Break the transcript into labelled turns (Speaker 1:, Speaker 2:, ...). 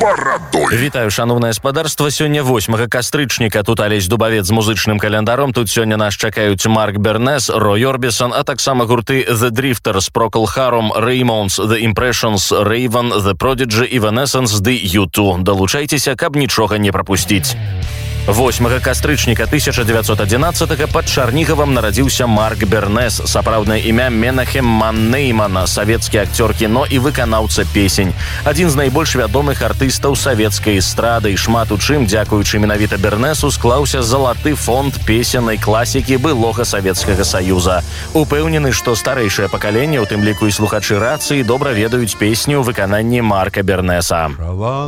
Speaker 1: барадой.
Speaker 2: Вітаю, шановнае спадарства. Сёння 8 кастрычніка. Тут Алесь Дубавец з музычным календаром. Тут сёння нас чакаюць Марк Бернес, Рой Орбісон, а таксама гурты The Drifters, Procol Harum, Ramones, The Impressions, Raven, The Prodigy, Evanescence, The U2. Далучайцеся, каб нічога не прапусціць. 8 кастрычніка 1911 пад Чарнігавам нарадзіўся Марк Бернес, сапраўднае імя Менахем Маннеймана, савецкі акцёр кіно і выканаўца песень. Адзін з найбольш вядомых артыстаў савецкай эстрады, і шмат у чым, дзякуючы менавіта Бернесу, склаўся залаты фонд песеннай класікі былога Савецкага Саюза. Упэўнены, што старэйшае пакаленне, у тым ліку і слухачы рацыі, добра ведаюць песню ў выкананні Марка Бернеса.